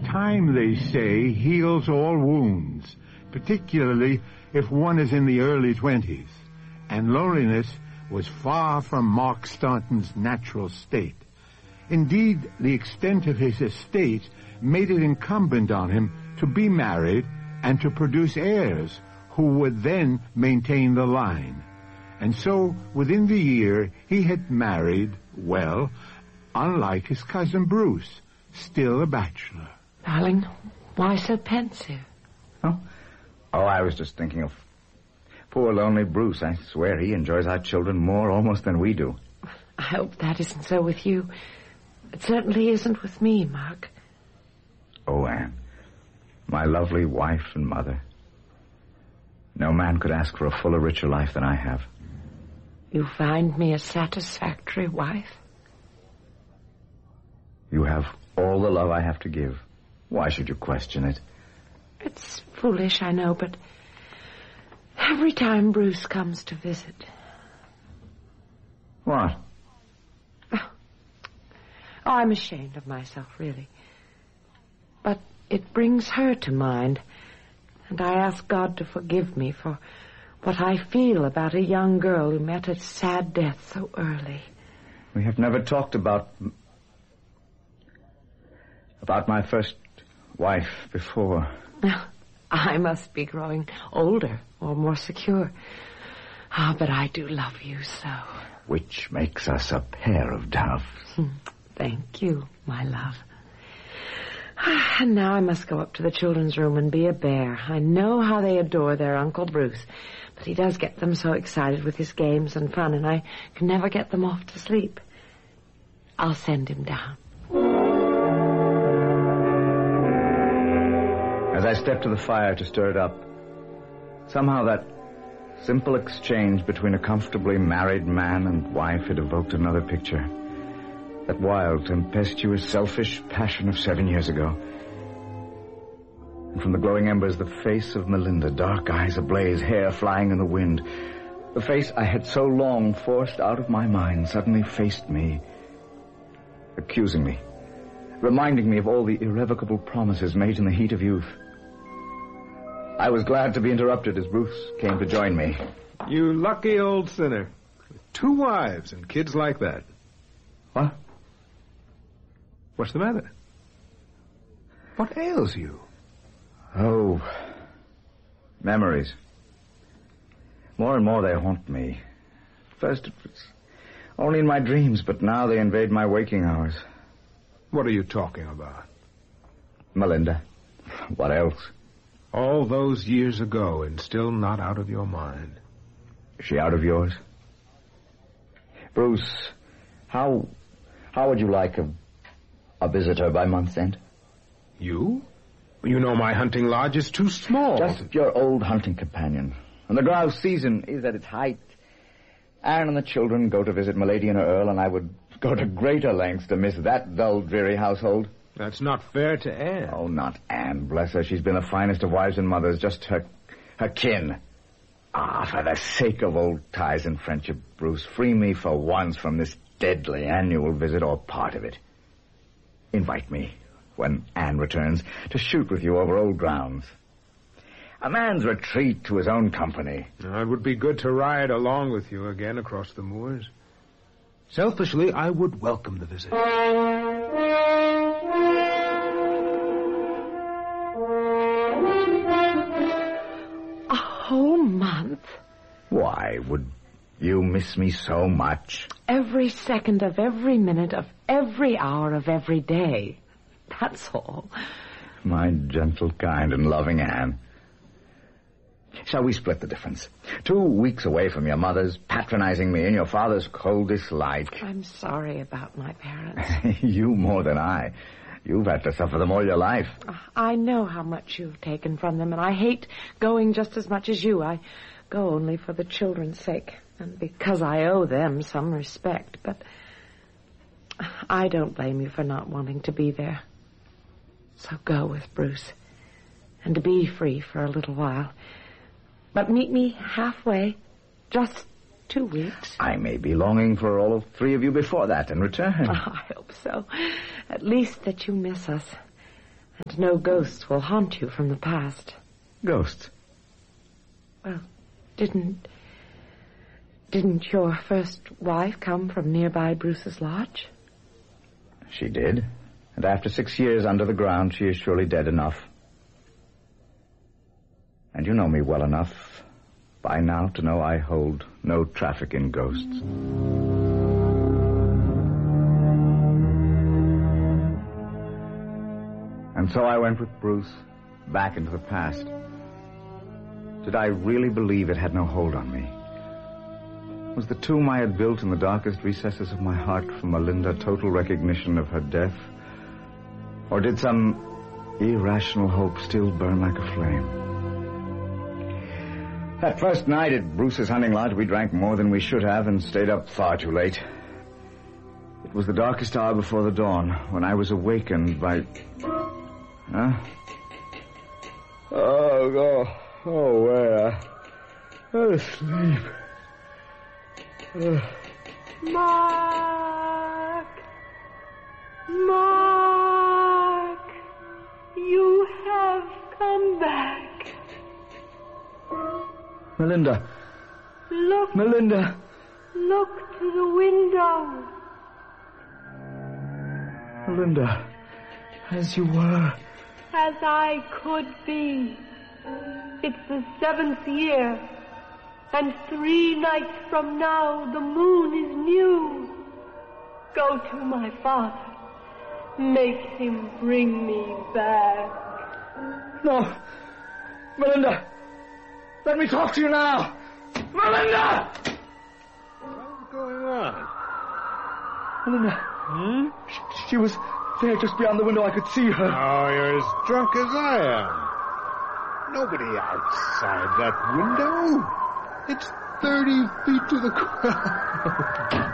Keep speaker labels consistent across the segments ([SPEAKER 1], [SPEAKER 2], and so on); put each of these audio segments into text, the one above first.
[SPEAKER 1] Time, they say, heals all wounds, particularly if one is in the early 20s, and loneliness was far from Mark Staunton's natural state. Indeed, the extent of his estate made it incumbent on him to be married and to produce heirs who would then maintain the line. And so, within the year, he had married, well, unlike his cousin Bruce, still a bachelor.
[SPEAKER 2] Darling, why so pensive?
[SPEAKER 3] Oh, I was just thinking of poor lonely Bruce. I swear he enjoys our children more almost than we do.
[SPEAKER 2] I hope that isn't so with you. It certainly isn't with me, Mark.
[SPEAKER 3] Oh, Anne, my lovely wife and mother. No man could ask for a fuller, richer life than I have.
[SPEAKER 2] You find me a satisfactory wife?
[SPEAKER 3] You have all the love I have to give. Why should you question it?
[SPEAKER 2] It's foolish, I know, but every time Bruce comes to visit...
[SPEAKER 3] What?
[SPEAKER 2] Oh, I'm ashamed of myself, really. But it brings her to mind, and I ask God to forgive me for what I feel about a young girl who met a sad death so early.
[SPEAKER 3] We have never talked about my first wife before.
[SPEAKER 2] I must be growing older or more secure. Ah, but I do love you so.
[SPEAKER 3] Which makes us a pair of doves.
[SPEAKER 2] Thank you, my love. And now I must go up to the children's room and be a bear. I know how they adore their Uncle Bruce, but he does get them so excited with his games and fun, and I can never get them off to sleep. I'll send him down.
[SPEAKER 3] As I stepped to the fire to stir it up, somehow that simple exchange between a comfortably married man and wife had evoked another picture. That wild, tempestuous, selfish passion of 7 years ago. And from the glowing embers, the face of Melinda, dark eyes ablaze, hair flying in the wind. The face I had so long forced out of my mind suddenly faced me, accusing me, reminding me of all the irrevocable promises made in the heat of youth. I was glad to be interrupted as Bruce came to join me.
[SPEAKER 4] You lucky old sinner. 2 wives and kids like that.
[SPEAKER 3] What?
[SPEAKER 4] What's the matter? What ails you?
[SPEAKER 3] Oh, memories. More and more they haunt me. First it was only in my dreams, but now they invade my waking hours.
[SPEAKER 4] What are you talking about?
[SPEAKER 3] Melinda. What else?
[SPEAKER 4] All those years ago and still not out of your mind.
[SPEAKER 3] Is she out of yours? Bruce, how would you like a visitor by month's end?
[SPEAKER 4] You? You know my hunting lodge is too small.
[SPEAKER 3] Just your old hunting companion. And the grouse season is at its height. Anne and the children go to visit Milady and her Earl, and I would go to greater lengths to miss that dull, dreary household.
[SPEAKER 4] That's not fair to Anne.
[SPEAKER 3] Oh, not Anne, bless her. She's been the finest of wives and mothers, just her kin. Ah, for the sake of old ties and friendship, Bruce, free me for once from this deadly annual visit or part of it. Invite me, when Anne returns, to shoot with you over old grounds. A man's retreat to his own company.
[SPEAKER 4] It would be good to ride along with you again across the moors. Selfishly, I would welcome the visit.
[SPEAKER 2] A whole month?
[SPEAKER 3] Why, would you miss me so much?
[SPEAKER 2] Every second of every minute of every hour of every day. That's all.
[SPEAKER 3] My gentle, kind, and loving Anne. Shall we split the difference? 2 weeks away from your mother's patronizing me and your father's cold dislike.
[SPEAKER 2] I'm sorry about my parents.
[SPEAKER 3] You more than I. You've had to suffer them all your life.
[SPEAKER 2] I know how much you've taken from them, and I hate going just as much as you. I go only for the children's sake, and because I owe them some respect. But I don't blame you for not wanting to be there. So go with Bruce, and be free for a little while. But meet me halfway, just 2 weeks.
[SPEAKER 3] I may be longing for all 3 of you before that and return.
[SPEAKER 2] I hope so. At least that you miss us. And no ghosts will haunt you from the past.
[SPEAKER 3] Ghosts?
[SPEAKER 2] Well, didn't your first wife come from nearby Bruce's lodge?
[SPEAKER 3] She did. And after 6 years under the ground, she is surely dead enough. And you know me well enough by now to know I hold no traffic in ghosts. And so I went with Bruce back into the past. Did I really believe it had no hold on me? Was the tomb I had built in the darkest recesses of my heart for Melinda total recognition of her death? Or did some irrational hope still burn like a flame? That first night at Bruce's hunting lodge, we drank more than we should have and stayed up far too late. It was the darkest hour before the dawn when I was awakened by... Huh? Where? I was asleep.
[SPEAKER 5] Mark! You have come back.
[SPEAKER 3] Melinda.
[SPEAKER 5] Look.
[SPEAKER 3] Melinda.
[SPEAKER 5] Look to the window.
[SPEAKER 3] Melinda, as you were.
[SPEAKER 5] As I could be. It's the 7th year, and 3 nights from now the moon is new. Go to my father. Make him bring me back.
[SPEAKER 3] No. Melinda, let me talk to you now. Melinda!
[SPEAKER 4] What's going on?
[SPEAKER 3] Melinda. She was there just beyond the window. I could see her.
[SPEAKER 4] Oh, you're as drunk as I am. Nobody outside that window. It's 30 feet to the ground.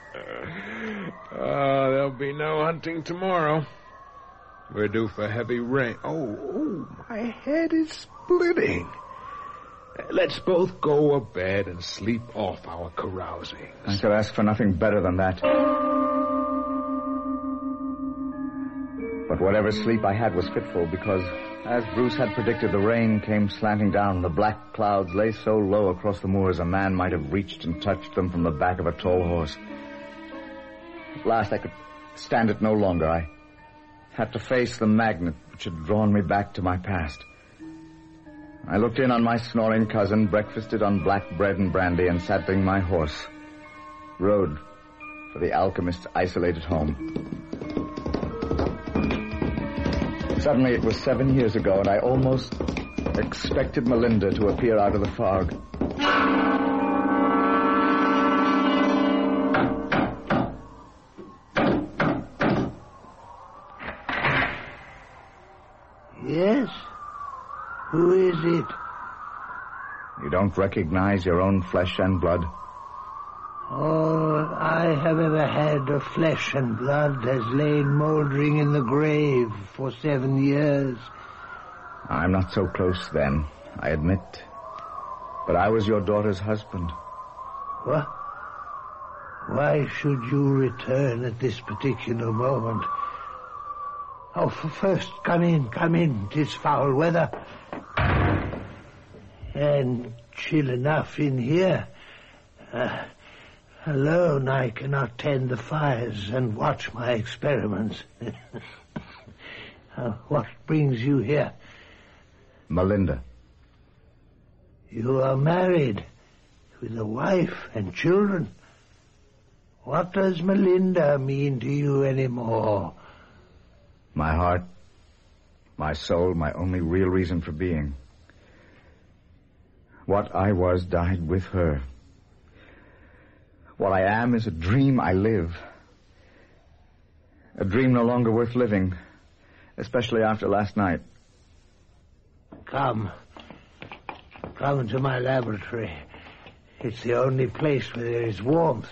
[SPEAKER 4] There'll be no hunting tomorrow. We're due for heavy rain. Oh, my head is splitting. Let's both go to bed and sleep off our carousing.
[SPEAKER 3] I could ask for nothing better than that. But whatever sleep I had was fitful because, as Bruce had predicted, the rain came slanting down and the black clouds lay so low across the moors a man might have reached and touched them from the back of a tall horse. At last I could stand it no longer. I had to face the magnet which had drawn me back to my past. I looked in on my snoring cousin, breakfasted on black bread and brandy, and saddling my horse, rode for the alchemist's isolated home. Suddenly it was 7 years ago, and I almost expected Melinda to appear out of the fog.
[SPEAKER 6] Yes? Who is it?
[SPEAKER 3] You don't recognize your own flesh and blood?
[SPEAKER 6] All I have ever had of flesh and blood has lain mouldering in the grave for 7 years.
[SPEAKER 3] I'm not so close then, I admit. But I was your daughter's husband.
[SPEAKER 6] What? Why should you return at this particular moment? Oh, first, come in. 'Tis foul weather. And chill enough in here. Alone I cannot tend the fires and watch my experiments. What brings you here?
[SPEAKER 3] Melinda.
[SPEAKER 6] You are married, with a wife and children. What does Melinda mean to you anymore?
[SPEAKER 3] My heart, my soul, my only real reason for being. What I was died with her. What I am is a dream I live. A dream no longer worth living, especially after last night.
[SPEAKER 6] Come into my laboratory. It's the only place where there is warmth.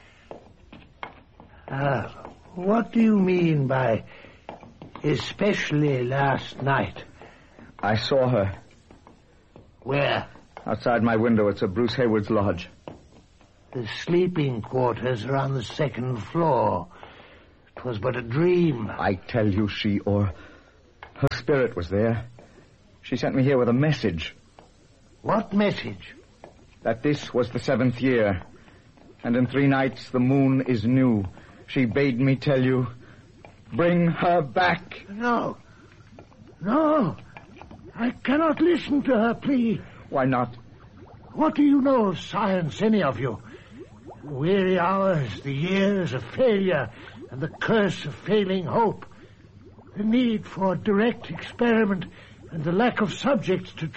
[SPEAKER 6] What do you mean by especially last night?
[SPEAKER 3] I saw her.
[SPEAKER 6] Where?
[SPEAKER 3] Outside my window at Sir Bruce Hayward's lodge.
[SPEAKER 6] The sleeping quarters are on the 2nd floor. It was but a dream.
[SPEAKER 3] I tell you, she or Her spirit was there. She sent me here with a message.
[SPEAKER 6] What message?
[SPEAKER 3] That this was the 7th year, and in 3 nights the moon is new. She bade me tell you, bring her back.
[SPEAKER 6] No. I cannot listen to her plea.
[SPEAKER 3] Why not?
[SPEAKER 6] What do you know of science, any of you? The weary hours, the years of failure, and the curse of failing hope. The need for direct experiment and the lack of subjects to